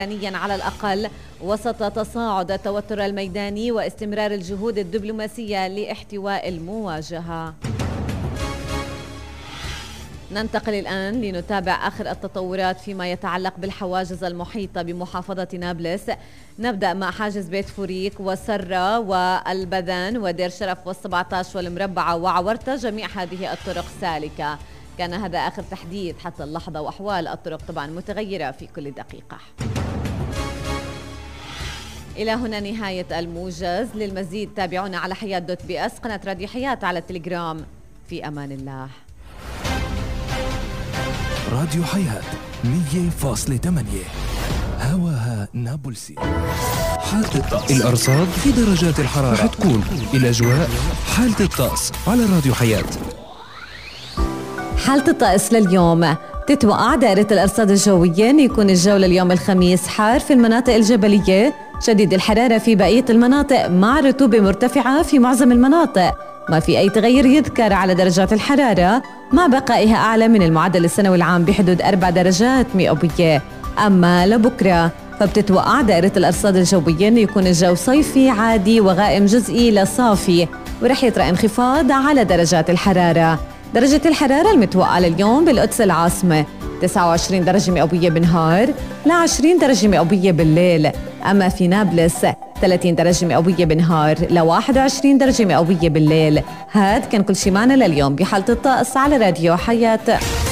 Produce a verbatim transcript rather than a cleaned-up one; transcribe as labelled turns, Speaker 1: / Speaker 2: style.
Speaker 1: على الأقل وسط تصاعد التوتر الميداني واستمرار الجهود الدبلوماسية لاحتواء المواجهة. ننتقل الآن لنتابع آخر التطورات فيما يتعلق بالحواجز المحيطة بمحافظة نابلس. نبدأ مع حاجز بيت فوريك وسرة والبذان ودير شرف والسبعة عشر والمربعة وعورتة، جميع هذه الطرق سالكة. كان هذا آخر تحديث حتى اللحظة، وأحوال الطرق طبعا متغيرة في كل دقيقة. إلى هنا نهاية الموجز. للمزيد تابعونا على حياة دوت بي اس، قناة راديو حياة على التليجرام. في أمان الله.
Speaker 2: راديو حياة مية فاصلة ثمانية هواها نابلسي. حالة الطقس، الأرصاد في درجات الحرارة رح تكون الأجواء. حالة الطقس على راديو حياة.
Speaker 1: حالة الطقس لليوم تتوقع دائرة الأرصاد الجوية أن يكون الجو لليوم الخميس حار في المناطق الجبلية، شديد الحرارة في بقية المناطق مع رطوبة مرتفعة في معظم المناطق. ما في أي تغير يذكر على درجات الحرارة، مع بقائها أعلى من المعدل السنوي العام بحدود أربع درجات مئوية. أما لبكرة فبتتوقع دائرة الأرصاد الجوية أن يكون الجو صيفي عادي وغائم جزئي لصافي، ورح يطرأ انخفاض على درجات الحرارة. درجة الحرارة المتوقعة لليوم بالقدس العاصمة تسعة وعشرين درجة مئوية بالنهار ل عشرين درجة مئوية بالليل. أما في نابلس ثلاثين درجة مئوية بالنهار ل واحد وعشرين درجة مئوية بالليل. هاد كان كل شي معنا لليوم بحالة الطقس على راديو حياة.